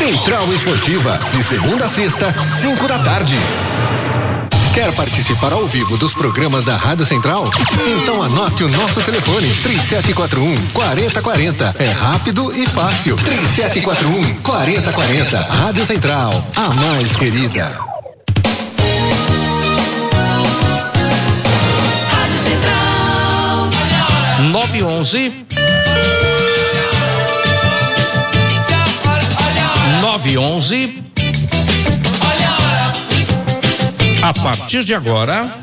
Central Esportiva, de segunda a sexta, 5 da tarde. Quer participar ao vivo dos programas da Rádio Central? Então anote o nosso telefone, 3741-4040. É rápido e fácil. 3741-4040. Rádio Central, a mais querida. Rádio Central. 911 a partir de agora.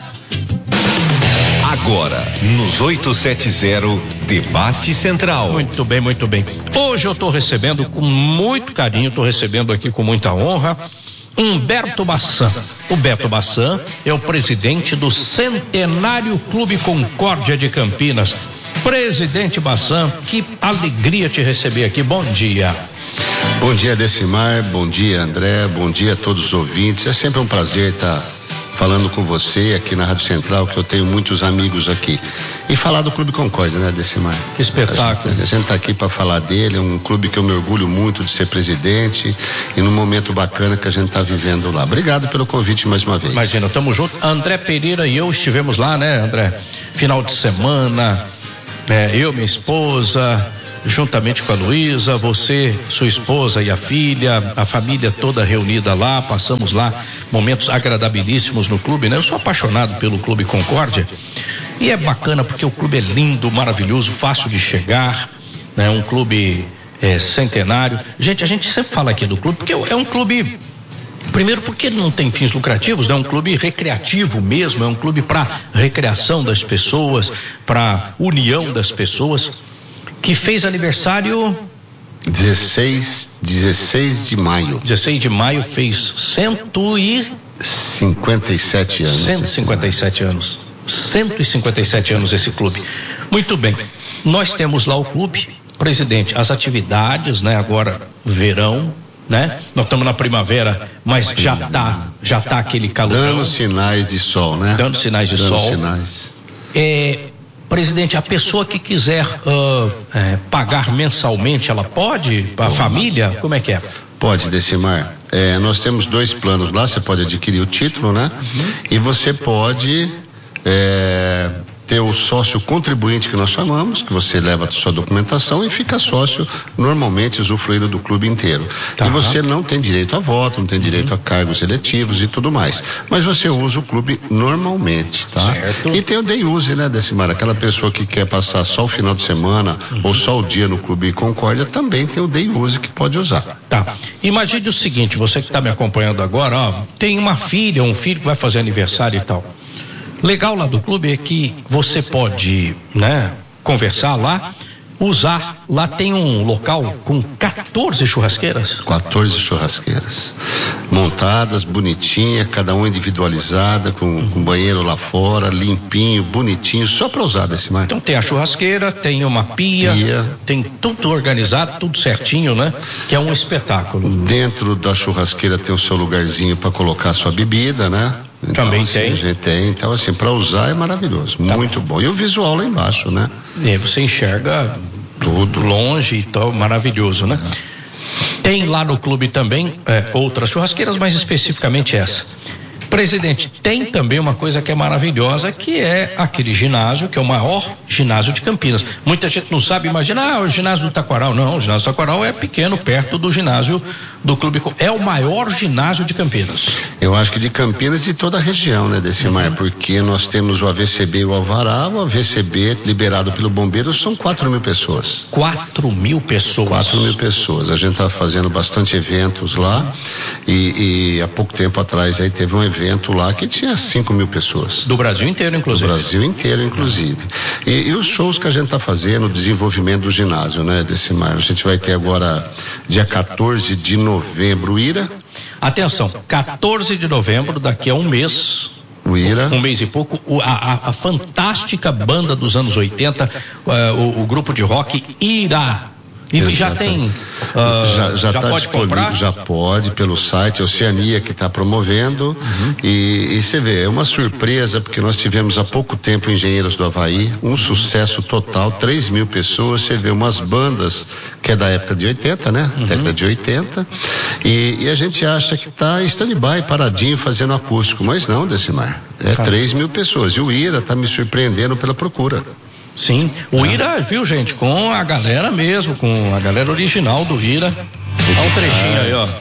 Agora, nos 870, Debate Central. Muito bem, muito bem. Hoje eu estou recebendo com muito carinho, estou recebendo aqui com muita honra, Humberto Bassan. O Beto Bassan é o presidente do Centenário Clube Concórdia de Campinas. Presidente Bassan, que alegria te receber aqui. Bom dia. Bom dia, Decimar, bom dia, André, bom dia a todos os ouvintes. É sempre um prazer estar falando com você aqui na Rádio Central, que eu tenho muitos amigos aqui. E falar do Clube Concórdia, né, Decimar? Que espetáculo. A gente está aqui para falar dele, é um clube que eu me orgulho muito de ser presidente e num momento bacana que a gente está vivendo lá. Obrigado pelo convite mais uma vez. Imagina, estamos juntos. André Pereira e eu estivemos lá, né, André? Final de semana, eu, minha esposa, juntamente com a Luísa, você, sua esposa e a filha, a família toda reunida lá, passamos lá momentos agradabilíssimos no clube, né? Eu sou apaixonado pelo Clube Concórdia e é bacana porque o clube é lindo, maravilhoso, fácil de chegar, né? Um clube centenário. Gente, a gente sempre fala aqui do clube porque é um clube, primeiro porque não tem fins lucrativos, né? É um clube recreativo mesmo, é um clube para recreação das pessoas, para união das pessoas, que fez aniversário 16 de maio. 16 de maio fez 157 anos. 157 anos. 157 anos esse clube. Muito bem. Nós temos lá o clube, presidente, as atividades, né? Agora verão, né? Nós estamos na primavera, mas já tá aquele calor. Dando sinais de sol, né? Dando sinais de sol. Sinais. Presidente, a pessoa que quiser pagar mensalmente, ela pode? A família? Como é que é? Pode, Decimar. Nós temos 2 planos lá, você pode adquirir o título, né? Uhum. E você pode ter o sócio contribuinte que nós chamamos, que você leva a sua documentação e fica sócio, normalmente usufruindo do clube inteiro. Tá. E você não tem direito a voto, não tem direito a cargos eletivos e tudo mais. Mas você usa o clube normalmente, tá? Certo. E tem o day use, né, Decimar? Aquela pessoa que quer passar só o final de semana ou só o dia no Clube Concórdia, também tem o day use que pode usar. Tá. Imagine o seguinte, você que está me acompanhando agora, ó, tem uma filha, um filho que vai fazer aniversário e tal. Legal lá do clube é que você pode, né, conversar lá, usar, lá tem um local com 14 churrasqueiras. 14 churrasqueiras. Montadas, bonitinha, cada uma individualizada, com banheiro lá fora, limpinho, bonitinho, só para usar desse mar. Então tem a churrasqueira, tem uma pia, tem tudo organizado, tudo certinho, né? Que é um espetáculo. Dentro da churrasqueira tem o seu lugarzinho para colocar a sua bebida, né? Então, também assim, tem. A gente tem, então assim, para usar é maravilhoso, muito bom. E o visual lá embaixo, né? E aí você enxerga tudo longe e tal, maravilhoso, né? Tem lá no clube também outras churrasqueiras, mas especificamente essa. Presidente, tem também uma coisa que é maravilhosa, que é aquele ginásio, que é o maior ginásio de Campinas. Muita gente não sabe, imagina, o ginásio do Taquaral. Não, o ginásio do Taquaral é pequeno, perto do ginásio do clube. É o maior ginásio de Campinas. Eu acho que de Campinas e de toda a região, né, Decimar? Porque nós temos o AVCB e o Alvará. O AVCB, liberado pelo bombeiro, são 4.000 pessoas. 4.000 pessoas? 4.000 pessoas. A gente está fazendo bastante eventos lá e há pouco tempo atrás aí teve um evento lá que tinha 5.000 pessoas. Do Brasil inteiro, inclusive. Do Brasil inteiro, inclusive. E os shows que a gente está fazendo, o desenvolvimento do ginásio, né, Decimar? A gente vai ter agora, dia 14 de novembro, Ira. Atenção, 14 de novembro, daqui a um mês. O Ira. Um mês e pouco, a fantástica banda dos anos 80, o grupo de rock Ira. E já tem. Já está pode disponível, comprar? já pode, pelo site Oceania que está promovendo. E você vê, é uma surpresa, porque nós tivemos há pouco tempo Engenheiros do Havaí, um sucesso total, 3.000 pessoas. Você vê umas bandas que é da época de 80, né? Década de 80. E a gente acha que está stand-by, paradinho, fazendo acústico, mas não, Decimar. É 3.000 pessoas. E o Ira está me surpreendendo pela procura. Sim, o Ira, viu, gente, com a galera mesmo, com a galera original do Ira. Olha um trechinho aí, ó.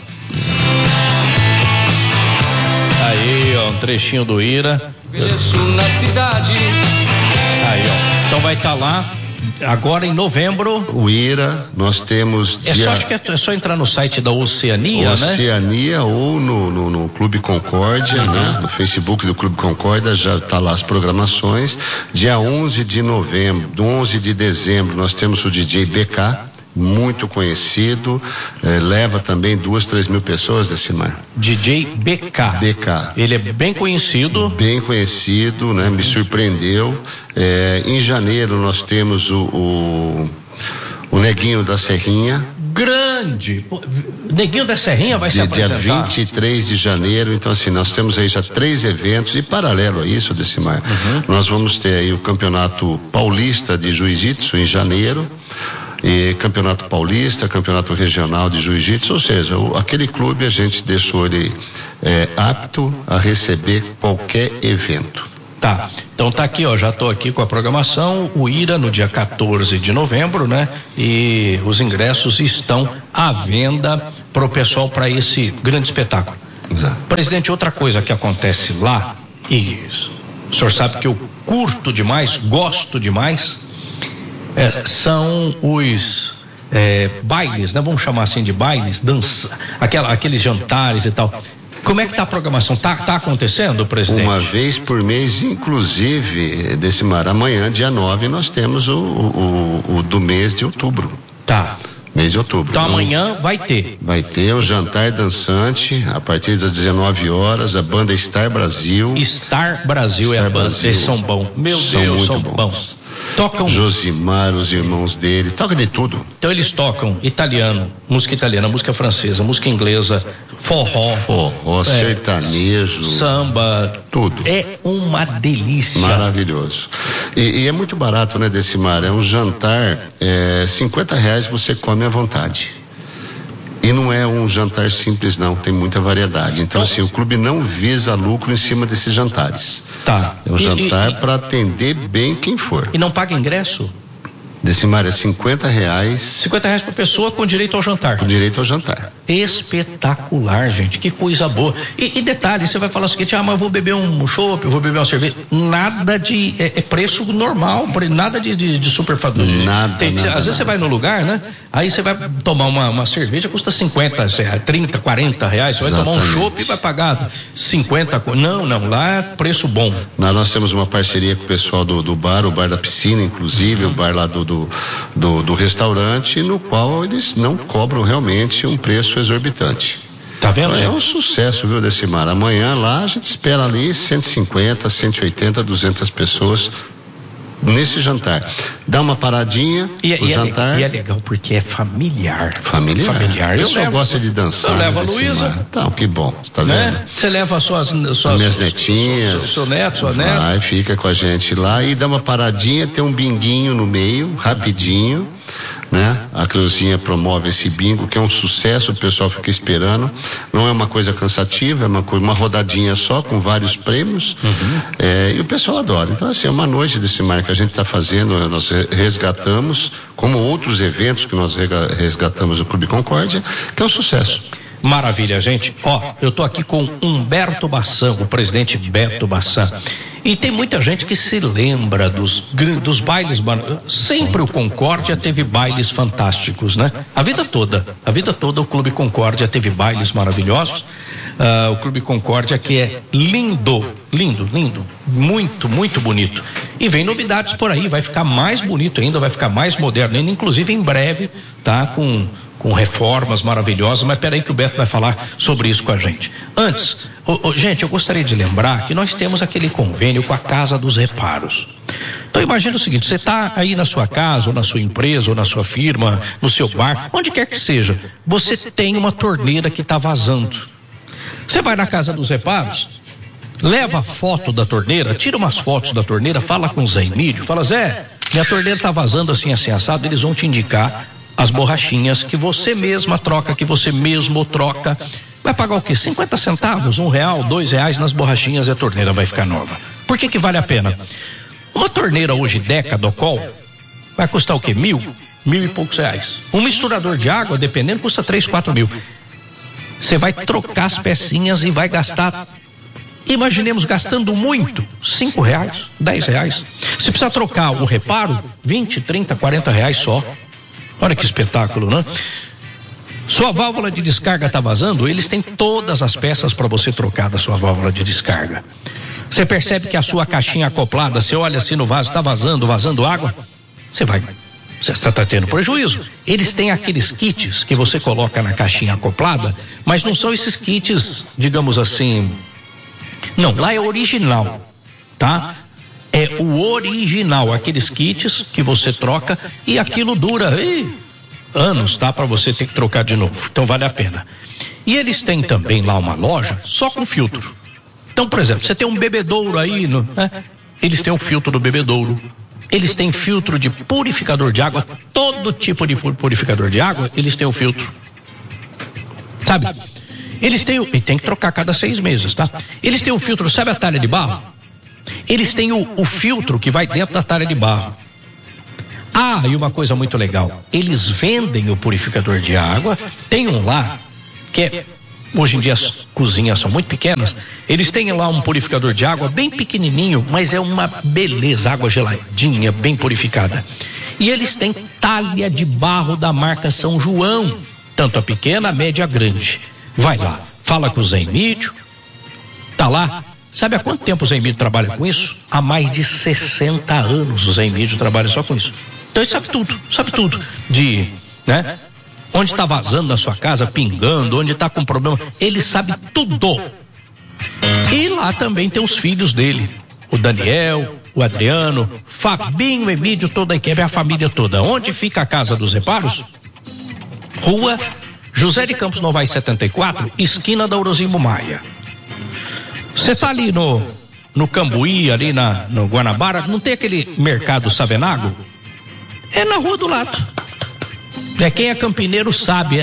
Aí, ó, um trechinho do Ira. Na cidade. Aí, ó. Então vai estar lá agora em novembro. O Ira, nós temos Acho que é só entrar no site da Oceania, né? Oceania ou no Clube Concórdia, né? No Facebook do Clube Concórdia já está lá as programações. Dia 11 de novembro, do 11 de dezembro, nós temos o DJ BK, muito conhecido, leva também 2-3 mil pessoas, Decimar. DJ BK. Ele é bem conhecido. Bem conhecido, né? Me surpreendeu. Em janeiro nós temos o Neguinho da Serrinha. Grande! Neguinho da Serrinha vai se apresentar. Dia 23 de janeiro, então assim, nós temos aí já 3 eventos, e paralelo a isso, Decimar, nós vamos ter aí o Campeonato Paulista de Jiu-Jitsu em janeiro, e Campeonato Paulista, Campeonato Regional de Jiu-Jitsu, ou seja, aquele clube a gente deixou ele apto a receber qualquer evento. Tá, então tá aqui, ó, já tô aqui com a programação, o Ira no dia 14 de novembro, né? E os ingressos estão à venda pro pessoal para esse grande espetáculo. Exato. Presidente, outra coisa que acontece lá, e o senhor sabe que eu curto demais, gosto demais, são os bailes, né? Vamos chamar assim de bailes, dança, aqueles jantares e tal. Como é que tá a programação? Tá acontecendo, presidente? Uma vez por mês, inclusive, Decimar, amanhã, dia 9, nós temos o do mês de outubro. Tá. Mês de outubro. Então amanhã vai ter. Vai ter o jantar dançante, a partir das 19 horas, a banda Star Brasil. Star Brasil é a banda, eles são bons. Meu Deus, são bons. Tocam. Josimar, os irmãos dele, toca de tudo. Então eles tocam italiano, música francesa, música inglesa, forró, sertanejo, samba, tudo. É uma delícia. Maravilhoso. E é muito barato, né, Decimar? É um jantar, R$50 você come à vontade. E não é um jantar simples, não, tem muita variedade. Então, assim, o clube não visa lucro em cima desses jantares. Tá. É um jantar para atender bem quem for. E não paga ingresso? Decimar, é R$50. R$50 por pessoa com direito ao jantar. Com direito ao jantar. Espetacular, gente, que coisa boa. E detalhe, você vai falar o seguinte: mas eu vou beber um chopp, eu vou beber uma cerveja. Nada de preço normal, nada de superfatura. Nada. Às vezes você vai no lugar, né? Aí você vai tomar uma cerveja, custa 50, 30, 40 reais. Você vai tomar um chopp e vai pagar 50. Não, lá é preço bom. Nós temos uma parceria com o pessoal do bar, o bar da piscina, inclusive, o bar lá do restaurante, no qual eles não cobram realmente um preço exorbitante. Tá vendo? É um sucesso, viu, Decimar? Amanhã lá a gente espera ali 150, 180, 200 pessoas nesse jantar. Dá uma paradinha, o jantar. E é legal porque é familiar. Familiar. Eu só gosto de dançar. Eu levo a Luísa. Então, que bom, tá vendo? Você leva as suas minhas netinhas. Seu neto, sua neta. Vai, fica com a gente lá e dá uma paradinha, tem um binguinho no meio, rapidinho, né? A Cruzinha promove esse bingo, que é um sucesso, o pessoal fica esperando. Não é uma coisa cansativa, é uma rodadinha só, com vários prêmios. E o pessoal adora. Então, assim, é uma noite desse mar que a gente está fazendo, nós resgatamos, como outros eventos que nós resgatamos no Clube Concórdia, que é um sucesso. Maravilha, gente. Eu tô aqui com Humberto Bassan, o presidente Beto Bassan. E tem muita gente que se lembra dos bailes. Sempre o Concórdia teve bailes fantásticos, né? A vida toda o Clube Concórdia teve bailes maravilhosos. O Clube Concórdia, que é lindo, muito, muito bonito. E vem novidades por aí, vai ficar mais bonito ainda, vai ficar mais moderno ainda, inclusive em breve, tá? Com reformas maravilhosas, mas peraí que o Beto vai falar sobre isso com a gente. Antes, gente, eu gostaria de lembrar que nós temos aquele convênio com a Casa dos Reparos. Então imagina o seguinte, você está aí na sua casa, ou na sua empresa, ou na sua firma, no seu bar, onde quer que seja, você tem uma torneira que está vazando. Você vai na casa dos reparos, leva a foto da torneira, tira umas fotos da torneira, fala com o Zé Emílio, fala: Zé, minha torneira está vazando assim assado, eles vão te indicar as borrachinhas que você mesma troca, que você mesmo troca. Vai pagar o quê? 50 centavos, R$1, R$2 nas borrachinhas e a torneira vai ficar nova. Por que vale a pena? Uma torneira hoje Deca Docol vai custar o quê? R$1.000 e poucos reais. Um misturador de água, dependendo, custa 3, 4 mil. Você vai trocar as pecinhas e vai gastar, imaginemos gastando muito, R$5, R$10. Se precisar trocar o reparo, 20, 30, 40 reais só. Olha que espetáculo, né? Sua válvula de descarga está vazando, eles têm todas as peças para você trocar da sua válvula de descarga. Você percebe que a sua caixinha acoplada, você olha assim no vaso, está vazando água, você está tendo prejuízo. Eles têm aqueles kits que você coloca na caixinha acoplada, mas não são esses kits, digamos assim, não, lá é original, tá? É o original, aqueles kits que você troca e aquilo dura anos, tá? Para você ter que trocar de novo, então vale a pena. E eles têm também lá uma loja só com filtro. Então, por exemplo, você tem um bebedouro aí, né? Eles têm um filtro do bebedouro. Eles têm filtro de purificador de água, todo tipo de purificador de água, eles têm o filtro. Sabe? Eles têm e tem que trocar a cada 6 meses, tá? Eles têm o filtro, sabe a talha de barro? Eles têm o filtro que vai dentro da talha de barro. Ah, e uma coisa muito legal, eles vendem o purificador de água, tem um lá, que é, hoje em dia as cozinhas são muito pequenas, eles têm lá um purificador de água bem pequenininho, mas é uma beleza, água geladinha, bem purificada. E eles têm talha de barro da marca São João, tanto a pequena, a média, a grande. Vai lá, fala com o Zé Emílio, tá lá. Sabe há quanto tempo o Zé Emílio trabalha com isso? Há mais de 60 anos o Zé Emílio trabalha só com isso. Então ele sabe tudo de, né? Onde está vazando na sua casa, pingando, onde está com problema, ele sabe tudo. E lá também tem os filhos dele, o Daniel, o Adriano, Fabinho, o Emílio, toda a equipe, a família toda. Onde fica a Casa dos Reparos? Rua José de Campos Novaes 74, esquina da Orozimo Maia. Você tá ali no Cambuí, ali no Guanabara, não tem aquele mercado Savenago? É na rua do lado. Quem é campineiro sabe,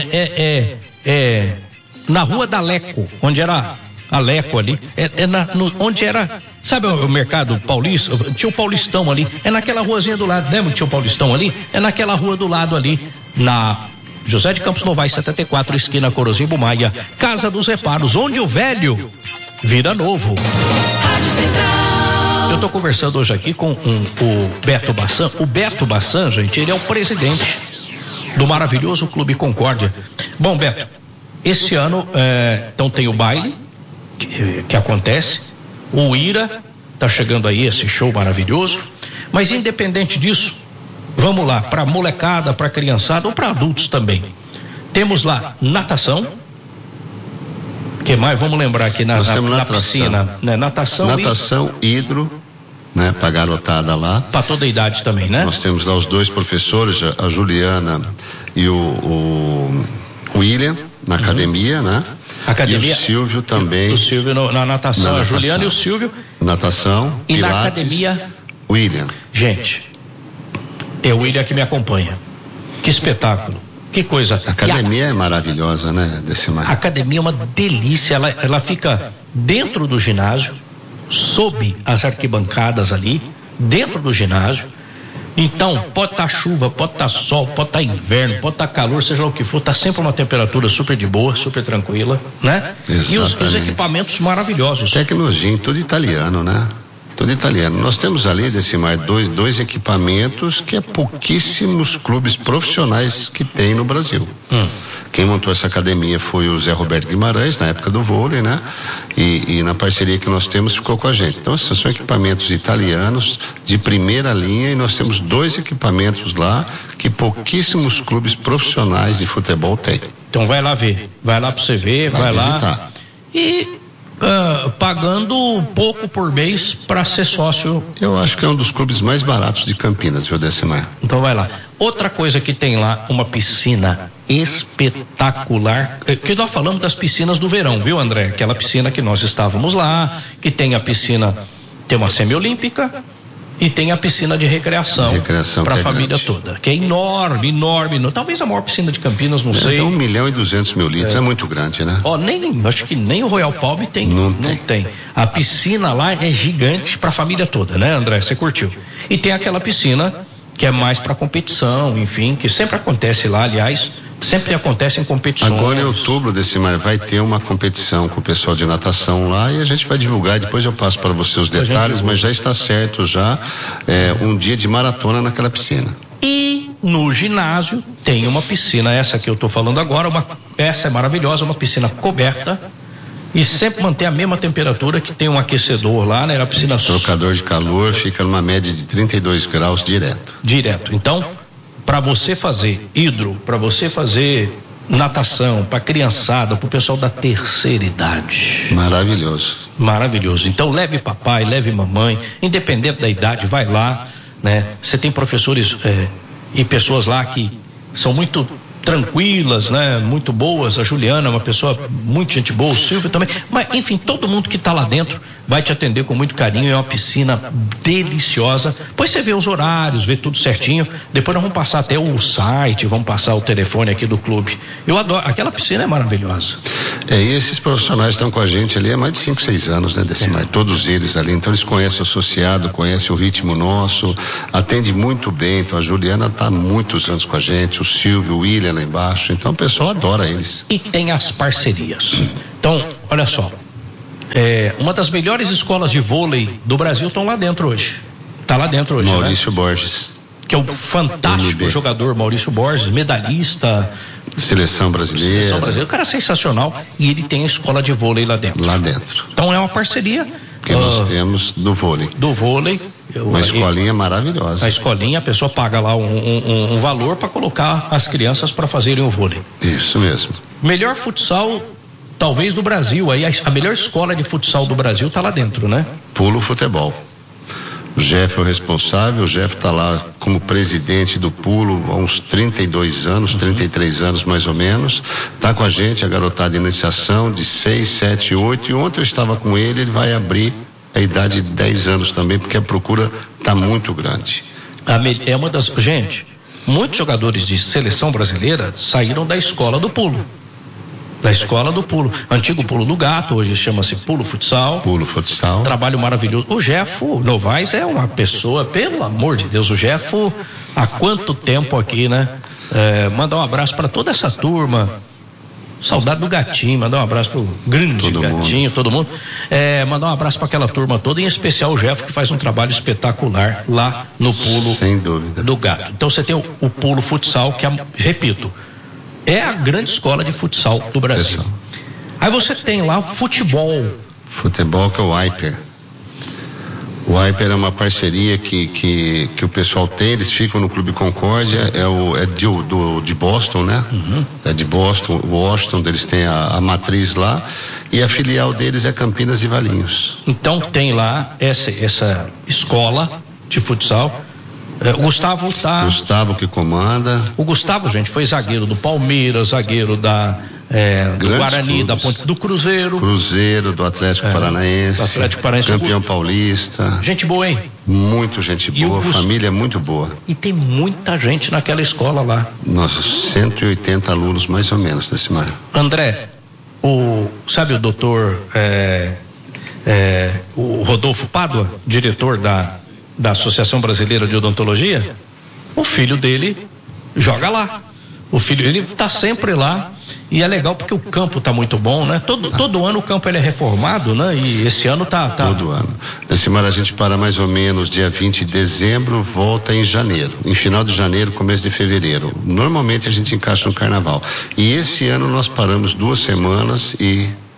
é na rua da Leco, onde era a Leco ali, onde era, sabe o mercado paulista, tinha o Paulistão ali, é naquela ruazinha do lado, lembra que tinha o Paulistão ali? É naquela rua do lado ali, na José de Campos Novaes 74, esquina Corozimbo Maia, Casa dos Reparos, onde o velho vira novo. Eu estou conversando hoje aqui com o Beto Bassan. O Beto Bassan, gente, ele é o presidente do maravilhoso Clube Concórdia. Bom, Beto, esse ano então tem o baile que acontece, o Ira tá chegando aí, esse show maravilhoso, mas independente disso, vamos lá, para molecada, para criançada ou para adultos também. Temos lá natação. Que mais? Vamos lembrar aqui na piscina, né? Natação, hidro, né? Pra garotada lá. Pra toda a idade também, né? Nós temos lá os 2 professores, a Juliana e o William, na academia, né? Academia. E o Silvio também. O Silvio na natação, a Juliana e o Silvio. Natação, e Pilates, na academia. William. Gente, é o William que me acompanha. Que espetáculo. Que coisa. A academia é maravilhosa, né, Decimar? A academia é uma delícia, ela fica dentro do ginásio, sob as arquibancadas ali, dentro do ginásio. Então, pode estar chuva, pode estar sol, pode estar inverno, pode estar calor, seja lá o que for, está sempre uma temperatura super de boa, super tranquila, né? Exatamente. E os equipamentos maravilhosos. Tecnologia, tudo italiano, né? Tudo italiano. Nós temos ali, Decimar, dois equipamentos que é pouquíssimos clubes profissionais que tem no Brasil. Quem montou essa academia foi o Zé Roberto Guimarães, na época do vôlei, né? E na parceria que nós temos ficou com a gente. Então, esses são equipamentos italianos de primeira linha e nós temos 2 equipamentos lá que pouquíssimos clubes profissionais de futebol têm. Então vai lá ver, vai lá pra você ver, vai visitar. lá. E pagando pouco por mês para ser sócio. Eu acho que é um dos clubes mais baratos de Campinas, viu, Decimar? Então vai lá. Outra coisa que tem lá, uma piscina espetacular, que nós falamos das piscinas do verão, viu, André? Aquela piscina que nós estávamos lá, que tem a piscina, tem uma semiolímpica e tem a piscina de recreação para a família toda, que é enorme, talvez a maior piscina de Campinas, não sei. Tem 1.200.000 litros, é muito grande, né? Acho que nem o Royal Palm tem. Não tem. A piscina lá é gigante para a família toda, né, André? Você curtiu? E tem aquela piscina que é mais para competição, enfim, que sempre acontece lá, aliás, sempre acontece em competições. Agora em outubro, Decimar, vai ter uma competição com o pessoal de natação lá e a gente vai divulgar, depois eu passo para você os detalhes, mas já está certo um dia de maratona naquela piscina. E no ginásio tem uma piscina, essa que eu estou falando agora, essa é maravilhosa, uma piscina coberta e sempre mantém a mesma temperatura, que tem um aquecedor lá, né? A piscina... Trocador de calor, fica numa média de 32 graus direto. Então, para você fazer para você fazer natação, para criançada, para o pessoal da terceira idade. Maravilhoso. Então leve papai, leve mamãe, independente da idade, vai lá, né? Você tem professores e pessoas lá que são muito tranquilas, né? Muito boas. A Juliana é uma pessoa muito gente boa, o Silvio também, mas enfim, todo mundo que está lá dentro vai te atender com muito carinho. É uma piscina deliciosa. Depois você vê os horários, vê tudo certinho. Depois nós vamos passar até o site, vamos passar o telefone aqui do clube. Eu adoro, aquela piscina é maravilhosa. E esses profissionais estão com a gente ali há mais de 5, 6 anos, né, Decimar? Todos eles ali, então eles conhecem o associado, conhecem o ritmo nosso, atende muito bem. Então a Juliana está há muitos anos com a gente, o Silvio, o William lá embaixo, então o pessoal adora eles. E tem as parcerias. Então, olha só, uma das melhores escolas de vôlei do Brasil estão lá dentro hoje. Está lá dentro hoje, Maurício né? Borges. Que é o fantástico jogador Maurício Borges, medalhista. Seleção brasileira. O cara é sensacional e ele tem a escola de vôlei lá dentro. Então é uma parceria. Que nós temos do vôlei. Uma escolinha maravilhosa. A escolinha, a pessoa paga lá um valor para colocar as crianças para fazerem o vôlei. Isso mesmo. Melhor futsal, talvez, do Brasil. Aí a melhor escola de futsal do Brasil está lá dentro, né? Pulo Futebol. O Jeff é o responsável, o Jeff está lá como presidente do Pulo há uns 32 anos, 33 anos mais ou menos. Está com a gente, a garotada de iniciação de 6, 7, 8. E ontem eu estava com ele vai abrir a idade de 10 anos também, porque a procura está muito grande. É uma das... Gente, muitos jogadores de seleção brasileira saíram da escola do Pulo. Antigo Pulo do Gato, hoje chama-se Pulo Futsal. Trabalho maravilhoso. O Jefo Novaes é uma pessoa, pelo amor de Deus, o Jefo, há quanto tempo aqui, né? Mandar um abraço para toda essa turma. Saudade do Gatinho, mandar um abraço pro grande Gatinho, todo mundo. Mandar um abraço para aquela turma toda, em especial o Jefo, que faz um trabalho espetacular lá no Pulo Sem dúvida. do Gato. Então você tem o Pulo Futsal, que repito, é a grande escola de futsal do Brasil. Aí você tem lá futebol. Futebol, que é o Hyper. O Hyper é uma parceria que o pessoal tem, eles ficam no Clube Concórdia, de Boston, né? É de Boston, Washington, eles têm a matriz lá, e a filial deles é Campinas e Valinhos. Então tem lá essa escola de futsal. O Gustavo que comanda. O Gustavo, gente, foi zagueiro do Palmeiras, zagueiro do Guarani, clubes. Da Ponte do Cruzeiro, do Atlético Paranaense, campeão paulista. Gente boa, hein? Muito gente boa, família muito boa. E tem muita gente naquela escola lá. Nossa, 180 alunos mais ou menos nesse mar. André, sabe o doutor o Rodolfo Pádua, diretor da Associação Brasileira de Odontologia? O filho dele joga lá. Ele está sempre lá. E é legal porque o campo está muito bom, né? Todo ano o campo ele é reformado, né? E esse ano tá. Todo ano. Nesse mar a gente para mais ou menos dia 20 de dezembro, volta em janeiro. Em final de janeiro, começo de fevereiro. Normalmente a gente encaixa no carnaval. E esse ano nós paramos 2 semanas e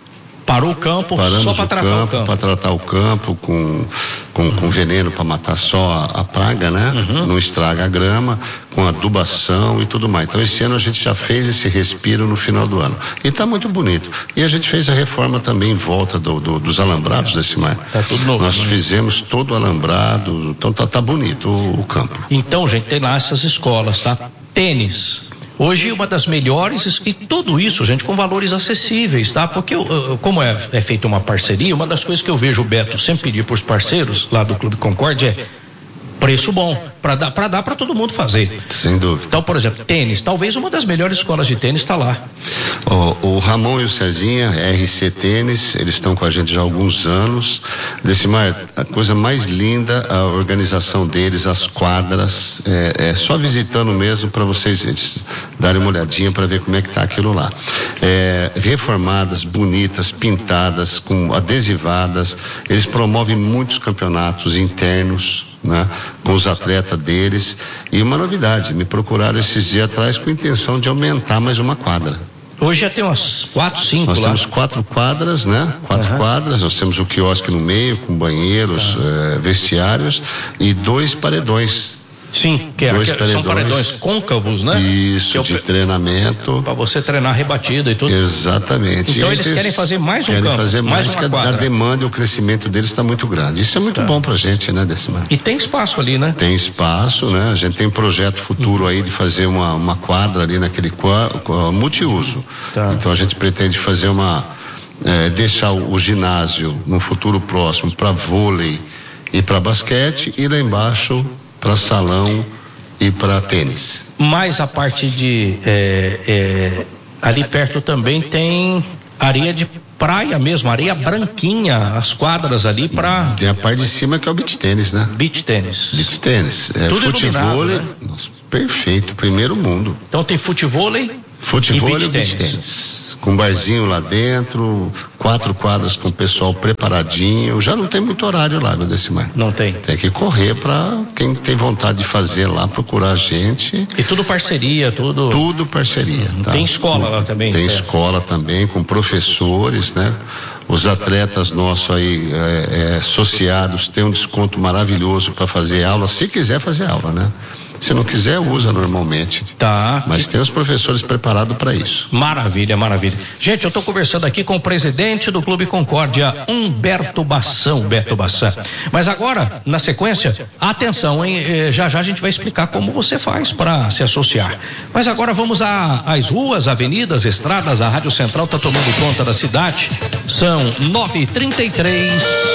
Parou o campo só para tratar o campo. Para tratar o campo com veneno para matar só a praga, né? Não estraga a grama, com adubação e tudo mais. Então esse ano a gente já fez esse respiro no final do ano. E está muito bonito. E a gente fez a reforma também em volta dos alambrados desse mar. Tá tudo novo. Nós fizemos todo o alambrado, então tá bonito o campo. Então, gente, tem lá essas escolas, tá? Tênis. Hoje uma das melhores, e tudo isso, gente, com valores acessíveis, tá? Porque como é feita uma parceria, uma das coisas que eu vejo o Beto sempre pedir para os parceiros lá do Clube Concórdia é preço bom, para dar para todo mundo fazer. Sem dúvida. Então, por exemplo, tênis, talvez uma das melhores escolas de tênis está lá. O Ramon e o Cezinha, RC Tênis, eles estão com a gente já há alguns anos. Decimar, a coisa mais linda, a organização deles, as quadras, só visitando mesmo para vocês darem uma olhadinha para ver como é que tá aquilo lá. Reformadas, bonitas, pintadas, adesivadas. Eles promovem muitos campeonatos internos, né, com os atletas deles. E uma novidade, me procuraram esses dias atrás com a intenção de aumentar mais uma quadra. Hoje já tem umas 4, 5 lá. Nós temos 4 quadras, né? 4 quadras, nós temos o quiosque no meio, com banheiros, vestiários, e 2 paredões. Sim, são paredões côncavos, né? Isso, de treinamento. Para você treinar rebatida e tudo. Exatamente. Então eles querem fazer mais um campo. Querem fazer mais que a demanda e o crescimento deles está muito grande. Isso é muito bom pra gente, né, Decimar? E tem espaço ali, né? Tem espaço, né? A gente tem um projeto futuro aí de fazer uma quadra ali naquele multiuso. Tá. Então a gente pretende fazer deixar o ginásio no futuro próximo para vôlei e para basquete, e lá embaixo para salão e para tênis. Mas a parte de ali perto também tem areia de praia mesmo, areia branquinha, as quadras ali para... Tem a parte de cima que é o beach tênis, né? Beach tênis. Beach tênis. Futevôlei, né? Nossa, perfeito, primeiro mundo. Então tem futevôlei e beach tênis. Com barzinho lá dentro, 4 quadras com o pessoal preparadinho. Já não tem muito horário lá, meu Decimar. Não tem. Tem que correr para quem tem vontade de fazer lá, procurar a gente. E tudo parceria, tudo. Tudo parceria. Tá? Tem escola lá também. Tem escola também, com professores, né? Os atletas nossos aí, associados, têm um desconto maravilhoso para fazer aula, se quiser fazer aula, né? Se não quiser, usa normalmente. Tá. Mas tem os professores preparados para isso. Maravilha, maravilha. Gente, eu estou conversando aqui com o presidente do Clube Concórdia, Humberto Bassan. Mas agora, na sequência, atenção, hein? Já a gente vai explicar como você faz para se associar. Mas agora vamos às ruas, avenidas, estradas. A Rádio Central está tomando conta da cidade. São 9h33.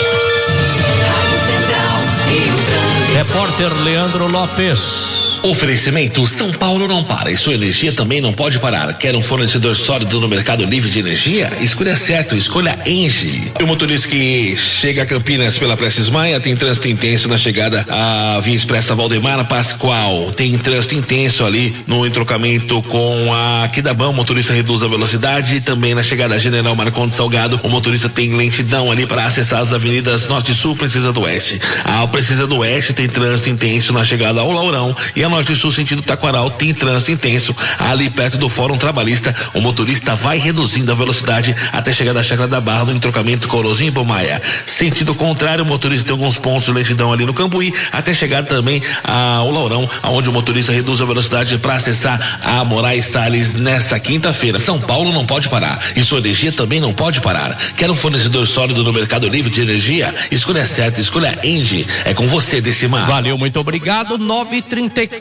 Repórter Leandro Lopes. Oferecimento São Paulo não para e sua energia também não pode parar. Quer um fornecedor sólido no mercado livre de energia? Escolha certo, escolha Engie. O motorista que chega a Campinas pela Prestes Maia tem trânsito intenso na chegada à Via Expressa Valdemar Pascoal. Tem trânsito intenso ali no entrocamento com a Aquidabão. O motorista reduz a velocidade. Também na chegada a General Marcondes Salgado, o motorista tem lentidão ali para acessar as avenidas Norte e Sul, Princesa do Oeste. A Princesa do Oeste tem trânsito intenso na chegada ao Laurão, e a Norte e Sul sentido Taquaral tem trânsito intenso ali perto do Fórum Trabalhista. O motorista vai reduzindo a velocidade até chegar da Chácara da Barra no entrocamento Corozinho e Pomaia. Sentido contrário, o motorista tem alguns pontos de lentidão ali no Cambuí até chegar também ao Laurão, onde o motorista reduz a velocidade para acessar a Moraes Salles nessa quinta-feira. São Paulo não pode parar e sua energia também não pode parar. Quer um fornecedor sólido no mercado livre de energia? Escolha certa, escolha Engie. É com você, Decimar. Valeu, muito obrigado. 9h34.